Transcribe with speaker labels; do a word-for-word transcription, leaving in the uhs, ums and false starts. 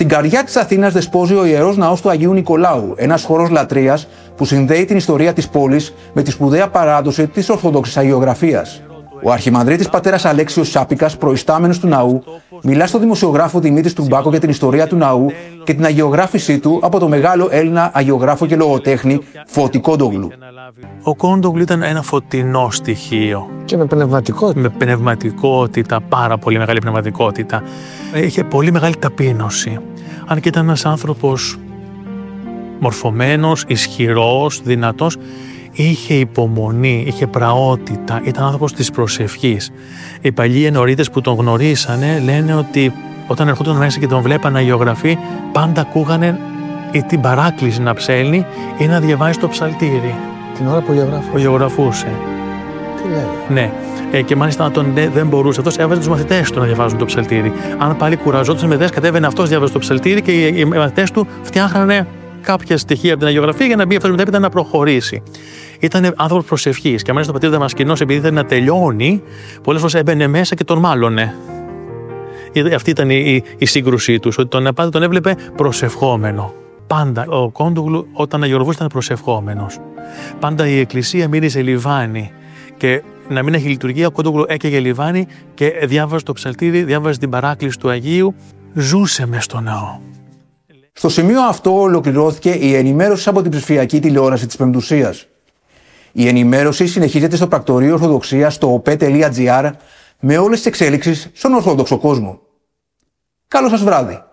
Speaker 1: Στην καρδιά της Αθήνας δεσπόζει ο Ιερός Ναός του Αγίου Νικολάου, ένας χώρος λατρείας που συνδέει την ιστορία της πόλης με τη σπουδαία παράδοση της Ορθόδοξης Αγιογραφίας. Ο Αρχιμανδρίτης πατέρας Αλέξιος Σάπικας, προϊστάμενος του ναού, μιλά στον δημοσιογράφο Δημήτρη Στουρμπάκο για την ιστορία του ναού και την αγιογράφησή του από το μεγάλο Έλληνα αγιογράφο και λογοτέχνη Φώτη Κόντογλου.
Speaker 2: Ο Κόντογλου ήταν ένα φωτεινό στοιχείο.
Speaker 3: Και με πνευματικότητα.
Speaker 2: Με πνευματικότητα, πάρα πολύ μεγάλη πνευματικότητα. Είχε πολύ μεγάλη ταπείνωση. Αν και ήταν ένας άνθρωπος μορφωμένος, ισχυρός, δυνατός, είχε υπομονή, είχε πραότητα, ήταν άνθρωπος της προσευχής. Οι παλιοί ενορίτες που τον γνωρίσανε λένε ότι όταν ερχόταν μέσα και τον βλέπανε να αγιογραφεί, πάντα ακούγανε ή την παράκληση να ψέλνει ή να διαβάζει το ψαλτήρι.
Speaker 3: Την ώρα που αγιογραφούσε.
Speaker 2: Που αγιογραφούσε.
Speaker 3: Τι λέει.
Speaker 2: Ναι. Ε, και μάλιστα τον, ναι, δεν μπορούσε. Αυτός έβαζε τους μαθητές του να διαβάζουν το ψαλτήρι. Αν πάλι κουραζόντουσαν με δέσκατα, κατέβαινε αυτός, διάβαζε το ψαλτήρι και οι, οι μαθητές του φτιάχνανε κάποια στοιχεία από την αγιογραφία για να μπει αυτός μετέπειτα να προχωρήσει. Ήταν άνθρωπος προσευχής. Και μάλιστα ο πατήρ Δαμασκηνός, επειδή ήθελε να τελειώνει, πολλές φορές έμπαινε μέσα και τον μάλωνε. Αυτή ήταν η, η, η σύγκρουσή τους, ότι τον, πάντα τον έβλεπε προσευχόμενο. Πάντα ο Κόντογλου όταν αγιογραφούσε ήταν προσευχόμενος. Πάντα η εκκλησία μύριζε λιβάνι. Και να μην έχει λειτουργία, ο Κόντογλου έκαιγε λιβάνι και διάβαζε το ψαλτήρι, διάβαζε την παράκληση του Αγίου. Ζούσε μες στο ναό.
Speaker 1: Στο σημείο αυτό ολοκληρώθηκε η ενημέρωση από την ψηφιακή τηλεόραση της Πεμπτουσίας. Η ενημέρωση συνεχίζεται στο πρακτορείο Ορθοδοξίας στο οπέ τελεία τζι άρ με όλες τις εξέλιξεις στον Ορθόδοξο κόσμο. Καλό σας βράδυ.